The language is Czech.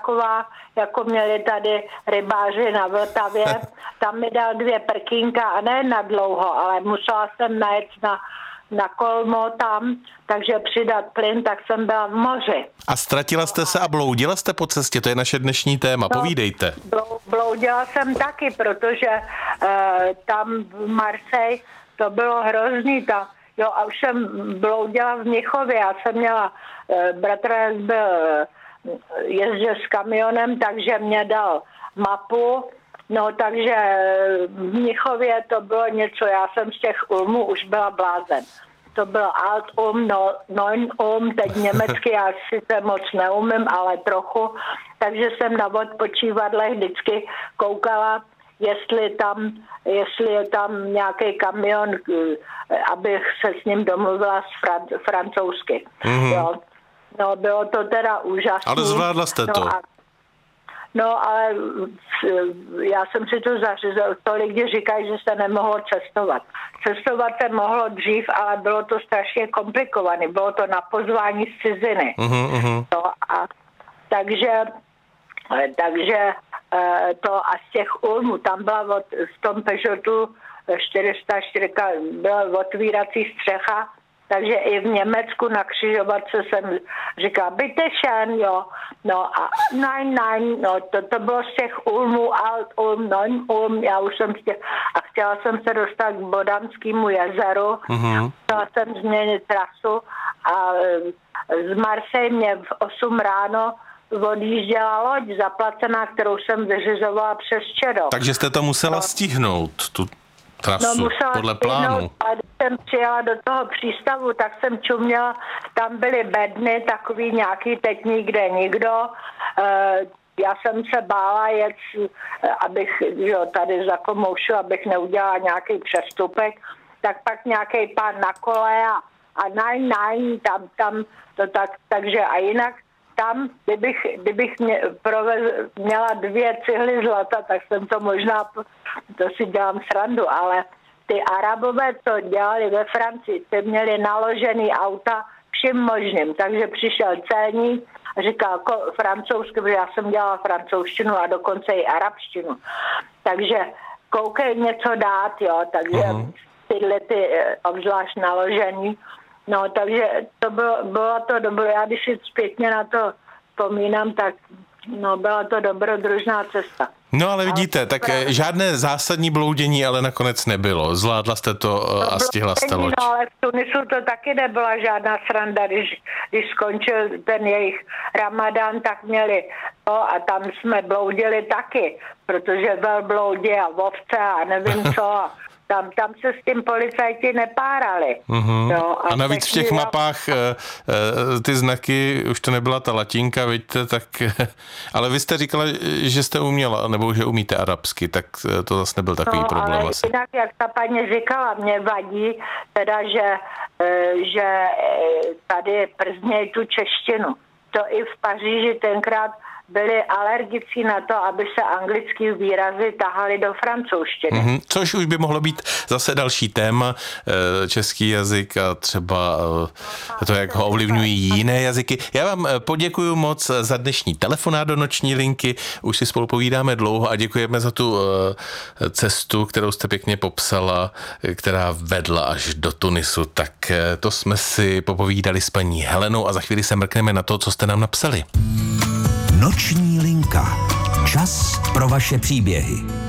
taková, jako měli tady rybáři na Vltavě. Tam mi dal 2 prkínka a ne na dlouho, ale musela jsem najet na Kolmo tam, takže přidat plyn, tak jsem byla v moři. A ztratila jste se a bloudila jste po cestě? To je naše dnešní téma. Povídejte. Bloudila jsem taky, protože tam v Marseille to bylo hrozný. A už jsem bloudila v Mnichově. Já jsem měla, bratranec byl jezdil s kamionem, takže mě dal mapu. No, takže v Mnichově to bylo něco, já jsem z těch Ulmů už byla blázen. To byl Alt Neun teď německy, já sice moc neumím, ale trochu. Takže jsem na odpočívadlech vždycky koukala, jestli je tam nějaký kamion, abych se s ním domluvila francouzsky. Jo. No, bylo to teda úžasné. Ale zvládla jste to. No, ale já jsem si to zařízla. To lidi říkají, že se nemohlo cestovat. Cestovat se mohlo dřív, ale bylo to strašně komplikované. Bylo to na pozvání z ciziny. No, takže to a z těch Ulmů, tam byla v tom Peugeotu 404 byla otvírací střecha, takže i v Německu na křižovatce jsem říkala, bitte schön, jo. No a nein, no to bylo z těch Ulmů, Alt Ulm, Neun Ulm, já už jsem a chtěla jsem se dostat k Bodanskému jezeru, chtěla jsem změnit trasu a z Marseille mě v 8 ráno odjížděla loď zaplacená, kterou jsem vyřizovala přes Čerov. Takže jste to musela stihnout, tu trasu, podle plánu. A když jsem přijela do toho přístavu, tak jsem čuměla, tam byly bedny, takový nějaký teď nikde nikdo. Já jsem se bála jet, abych tady za Komoušu, abych neudělala nějaký přestupek, tak pak nějaký pán na kole a nein, tam to tak, takže a jinak tam, kdybych měla 2 cihly zlata, tak jsem to možná, to si dělám srandu, ale ty Arabové, co dělali ve Francii, ty měli naložený auta vším možným, takže přišel celník a říkal francouzsky, protože já jsem dělala francouzštinu a dokonce i arabštinu, takže koukej něco dát, jo, takže tyhle ty obzvlášť naložený. No, takže to bylo to dobré. Já když si zpětně na to vzpomínám, tak byla to dobrodružná cesta. No ale vidíte, tak žádné zásadní bloudění ale nakonec nebylo. Zvládla jste to a stihla jste loď. No, ale v Tunisu to taky nebyla žádná sranda. Když skončil ten jejich ramadán, tak měli a tam jsme bloudili taky, protože velbloudi a ovce a nevím co. Tam se s tím policajti nepárali. No, a navíc v těch mapách ty znaky, už to nebyla ta latinka, vidíte, tak, ale vy jste říkala, že jste uměla, nebo že umíte arabsky, tak to zase nebyl takový problém. Ale asi. Jinak, jak ta paní říkala, mě vadí teda, že tady prznějí tu češtinu. To i v Paříži tenkrát byli alergici na to, aby se anglický výrazy tahaly do francouzštiny. Což už by mohlo být zase další téma, český jazyk a třeba to, jak ho ovlivňují jiné jazyky. Já vám poděkuju moc za dnešní telefonát do noční linky, už si spolu povídáme dlouho a děkujeme za tu cestu, kterou jste pěkně popsala, která vedla až do Tunisu. Tak to jsme si popovídali s paní Helenou a za chvíli se mrkneme na to, co jste nám napsali. Noční linka. Čas pro vaše příběhy.